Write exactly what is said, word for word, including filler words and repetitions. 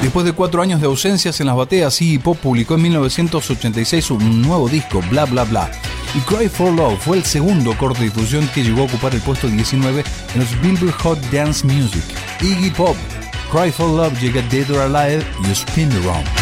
Después de cuatro años de ausencias en las bateas, Iggy Pop publicó en mil novecientos ochenta y seis un nuevo disco, Bla Bla Bla, y Cry for Love fue el segundo corte de difusión que llegó a ocupar el puesto diecinueve en los Billboard Hot Dance Music. Iggy Pop, Cry for Love llega Dead or Alive y Spin Around.